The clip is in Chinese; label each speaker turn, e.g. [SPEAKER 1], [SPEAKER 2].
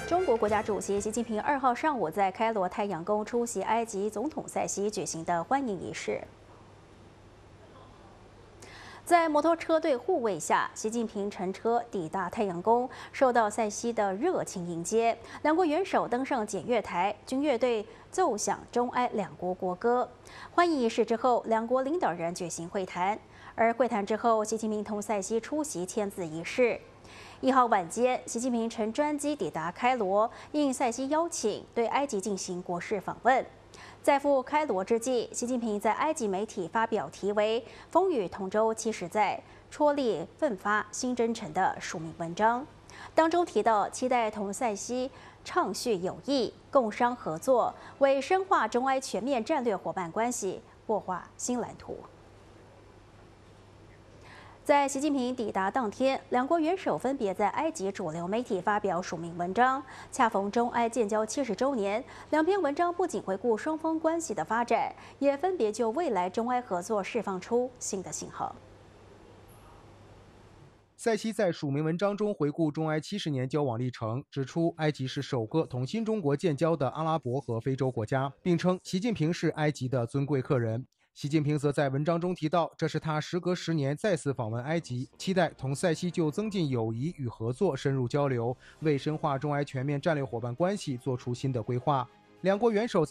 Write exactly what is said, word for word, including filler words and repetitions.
[SPEAKER 1] 中国国家主席习近平二号上午在开罗太阳宫出席埃及总统塞西举行的欢迎仪式。在摩托车队护卫下，习近平乘车抵达太阳宫，受到塞西的热情迎接。两国元首登上检阅台，军乐队奏响中埃两国国歌。欢迎仪式之后，两国领导人举行会谈，而会谈之后，习近平同塞西出席签字仪式。一号晚间，习近平乘专机抵达开罗，应塞西邀请，对埃及进行国事访问。在赴开罗之际，习近平在埃及媒体发表题为“风雨同舟七十载，踔厉奋发新征程”的署名文章，当中提到期待同塞西畅叙友谊、共商合作，为深化中埃全面战略伙伴关系擘画新蓝图。在习近平抵达当天，两国元首分别在埃及主流媒体发表署名文章，恰逢中埃建交七十周年。两篇文章不仅回顾双方关系的发展，也分别就未来中埃合作释放出新的信号。
[SPEAKER 2] 塞西在署名文章中回顾中埃七十年交往历程，指出埃及是首个同新中国建交的阿拉伯和非洲国家，并称习近平是埃及的尊贵客人。习近平则在文章中提到，这是他时隔十年再次访问埃及，期待同塞西就增进友谊与合作深入交流，为深化中埃全面战略伙伴关系做出新的规划。两国元首